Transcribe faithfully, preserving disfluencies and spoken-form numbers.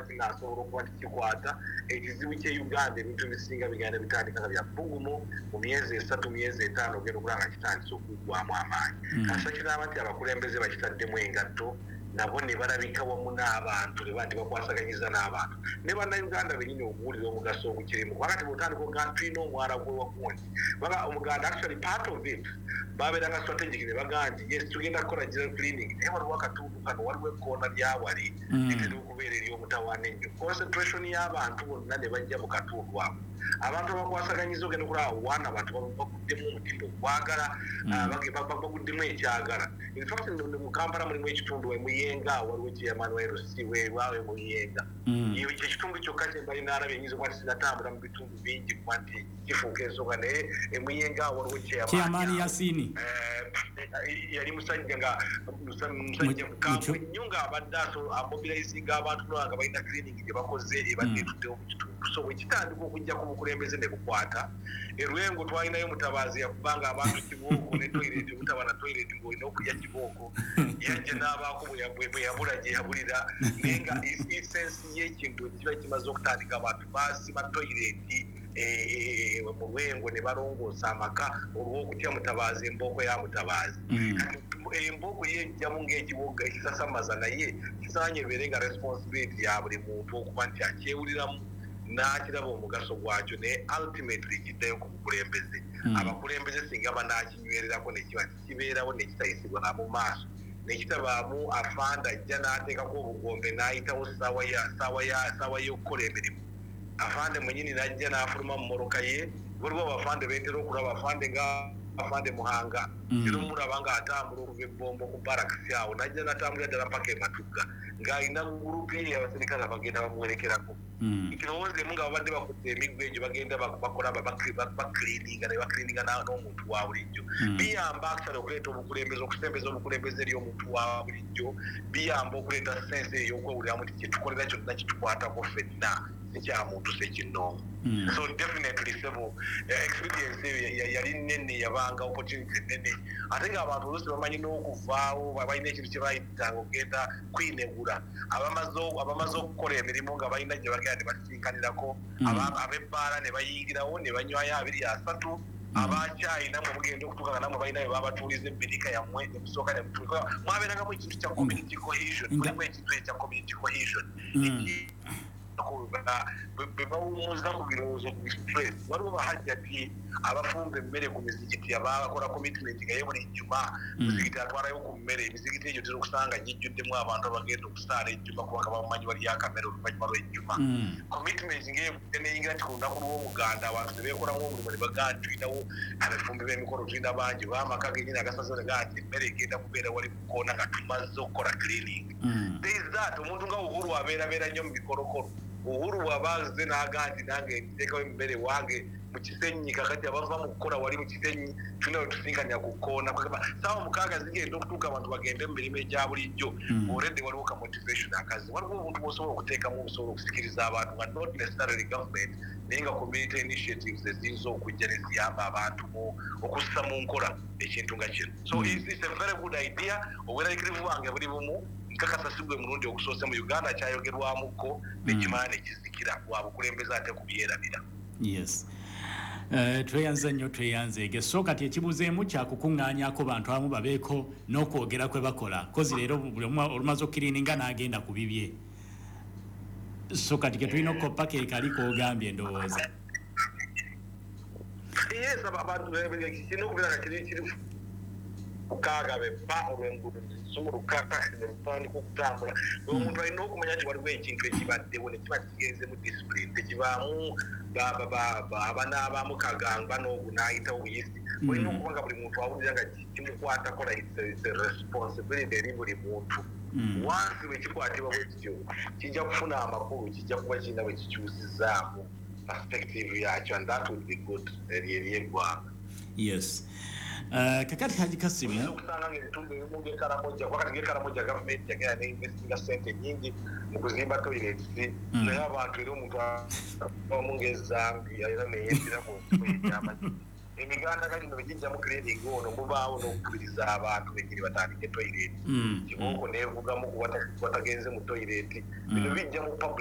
kinasobola okuba kikwata ekizibu kye Uganda ebintu bisinga bigenda bitandika bya bugumu mu myezi esatu myezi etaano ogenda okulaba kitandise okuggwamu amaanyi kasa kiraba nti abakulembeze bakitaddemu engatto nabo ne balabika wamu n'abantu ne bandi bakwasaganyiza n'abantu ne bannayuganda bennyini okuwulira omugaso ogukirimu wakati bw'otandika oga tulina omwala gw'ewagundi baga omuganda actually part of it babeeranga strategic ne bagaa nti yes tugenda kukola general cleaning naye waliwo akatundu kano waliwo ekkoona lyawali litera okubeera ery'omutawaana ennyo concentration y'abantu bonna ne bajja mu katundu ako abantu abakwasaganyiza ogenda okulaba wana abantu baguddemu omutindo gwagala baguddemu ekyagala in fact mu Kampala mulimu ekitundu emuyenga waliwo chairman wa L C weewawe muyenga iyo ekitundu kyokka kye balina alabye nyinza okuba sinatambula mu bitundu bingi kuba nti kifuuka ensonga naye emuyenga waliwo chairman Yasini yali musajja nga musajja mukambwe nnyo ng'abadde amobilizinga abantu nga balina cleaning gye bakoze ebadde etuddewo mu kitundu so bwekitandika okujja ku bukulembeze ne bukwata erwengo twalinayo mutabazi yakubanga abantu kibooko ne toilet butaba na toilet ng'olina okulya kibooko yajja n'abaako bwe yabula gye yabulira naye nga isensi y'ekintu kiba kimaze okutandika abantu baasima toilet mu lwengo ne balongoosa amaka olw'okutya mutabazi embooko ya mutabazi embooko yejjamu ng'ekiboga ekisasamaza naye kisaanye ebeere nga responsibility ya buli muntu okuba nti akyewuliramu n'akiraba omugaso gwakyo naye ultimately kiddayo ku bukulembeze abakulembeze singa banaakinywererako nekiba kikibeerawo nekitayisibwa mu maaso nekitabaamu afanda ajja n'ateekako obugombe n'ayitawo ssaawa y'okukola emirimu afande mwenyini najja n'afuluma mu mmotoka ye waliwo abafande beetera okulaba afande nga afande Muhanga era omulaba ng'atambula okuva ebbombo ku barakisi awo najja n'atambulira ddala mpaka ematugga ng'alina gurupu ye abaserikale abagenda bamuwerekerako kirowoozeemu nga babadde bakutte emiggo egyo bagenda bakola bakiliininga ne bakiliininga n'omuntu wa bulijjo biyamba actually okuleeta obukulembeze okusembeza obukulembeze eri omuntu wa bulijjo biyamba okuleeta sense ey'okwewuliramu nti kyetukolera kyonna kitukwatako ffenna ekya muntu sekinnoomu so definitely sebo experience yali nnene yabanga opportunity nnene ate ng'abantu oluusi bamanyi n'okuvaawo balina ekintu kye bayitanga ogenda kwinegula abamaze okukola emirimu nga balina gye bagenda ne basinkanirako ab'ebbaala ne bayingirawo ne banywayo abiri asatu abakyayina mu mugenda okutuuka nga namwe balina bye babatuuliza ebbirika yammwe nemusooka nemutuuka mwabeerangamu ekintu kya community cohesion mulimu ekintu ekya community cohesion bwe bawumuza mu birowoozo ku stress waliwo bahajjati abafumba emmere ku mizikiti abakola commitment nga ye buli jjuma muzikiti atwalayo ku mmere emizikiti egyo tera okusanga gijjuddemu abantu abagenda okusaala ejjuma kubanga bamumanyi waliyo akamere oluvannyuma lw'ejjuma commitment ngaevudde neyingira nti ku lunaku lw'omuganda abantu tebeekolamu omulimu ne bagaa nti tulinawo abafumbi b'emikolo tulina bangi bamaka genyini agasazo negaa nti emmere egenda kubeera wali mukoona nga tumaze okukola cleaning there is that omuntu nga Uhuru abeerabeera nnyo mu mikolokolo Uhuru bw'abaaze n'agaa nti nange nteekawo emmere wange mu Kisenyi kakati abava mu kukola wali mu Kisenyi tulina we tusinkanya ku kkoona saawa mukaaga zigenda okutuuka abantu bagende mu mirimu egya bulijjo already waliwo ka motivation akazi waliwo obuntu bw'osobola okuteekamu obusobola okusikiriza abantu nga not necessarily government naye nga community initiatives eziyinza okujja ne ziyamba abantu okussa mu nkola ekintu nga kino so it's a very good idea obweraliikirivu bwange buli bumu nkakasa si gwe mulundi okusoose mu Uganda kyayogerwamuko nekimala nekizikira wabukulembeze ate kubyerabira yes Uh, tweyanze nnyo tweyanze geso kati ekibuzeemu kyakukuŋŋaanyaako bantu abamu babeeko n'okwogera kwe bakola kozi leero buli omu olumaze okukiriininga n'agenda ku bibye so kati ke tulina okukoppa ke kali koogambye ndowooza yes abantu kirina okubeera nga kiri kiri mukaaga beppa olw'enguudo z'olukaka netandika okutambula omuntu alina okumanya nti waliwo ekintu ekibaddewo nekiba kigenze mu discipline tekibaamu abanaabamu kagamba n'ogu n'ayitawo buyisi olina okuba nga buli muntu awulira nga kimukwatako responsibility eri buli muntu wansi bwe kikwatibwa bwe kityo kijja kufuna amakulu kijja kuba kirina bwe kikyusizaamu perspective yakyo and that would be good eri eri eggwanga yes Uh, kakati Haji Kasimu okusanga ng'ebitundu ebimu ng'ekaramoja kwakati ng'ekaramoja gavumenti yagenda neinvestinga ssente nyingi mu kuzimba toilets naye abantu era omuntu omu ng'ezambiya era neyeddira mu nsigo y'ekyamazima emiganda galino begijja mu cleaning ono mubaawo n'okukubiriza abantu begiri batandike toilet kibooko neevugamu kuwatagenze mu toilet bino bijja mu